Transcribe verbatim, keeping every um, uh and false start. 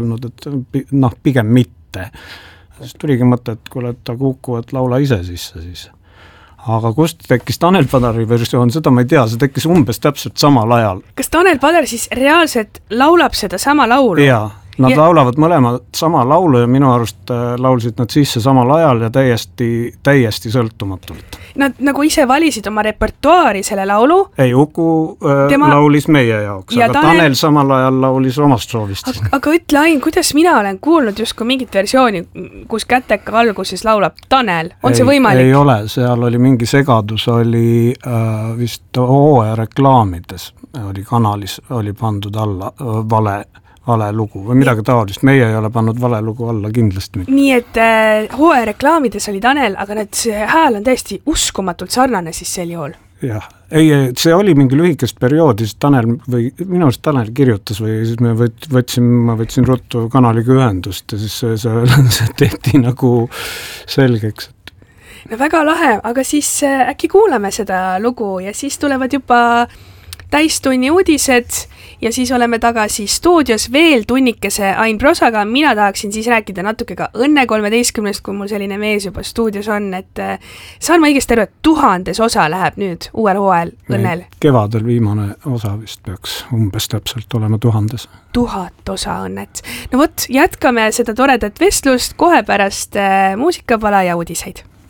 et noh, pigem mitte. Siis tuligi mõte, et kui ta Kuku, et laula ise sisse siis. Aga kust tekkis Tanel Padari versioon, seda ma ei tea, see tekkis umbes täpselt samal ajal. Kas Tanel Padar siis reaalselt laulab seda sama laulu? Jaa, nad ja... laulavad mõlemad sama laulu ja minu arust laulsid nad sisse samal ajal ja täiesti, täiesti sõltumatult. Nad nagu ise valisid oma repertuaari selle laulu? Ei, Uku äh, Tema... laulis meie jaoks, ja aga Tanel... Tanel samal ajal laulis omast soovist. Aga, aga ütle Ain, kuidas mina olen kuulnud justkui mingit versiooni, kus Käteka alguses laulab Tanel? On ei, see võimalik? Ei ole, seal oli mingi segadus, oli äh, vist hooaja reklaamides, oli kanalis, oli pandud alla äh, vale vale lugu või midagi taolist. Meie ei ole pannud vale lugu alla kindlasti mitte. Nii et äh, hooaja reklaamides oli Tanel, aga need hääl on täiesti uskumatult sarnane siis sel juhul. Jah, ei, see oli mingi lühikest perioodi, siis Tanel või minu arust Tanel kirjutas või siis me võtsin, ma võtsin ruttu kanaliga ühendust ja siis see, see, see tehti nagu selgeks. No väga lahe, aga siis äkki kuulame seda lugu ja siis tulevad juba täistunni uudised ja siis oleme tagasi stuudios veel tunnikese Ain Prosaga. Mina tahaksin siis rääkida natuke ka Õnne kolmeteistkümnest, kui mul selline mees juba stuudios on, et saan ma õigesti aru, et tuhandes osa läheb nüüd uuel hooajal Õnnel? Kevadel viimane osa vist peaks umbes täpselt olema tuhandes. Tuhat osa Õnnet. No vot, jätkame seda toredat vestlust kohe pärast äh, muusikapala ja uudiseid.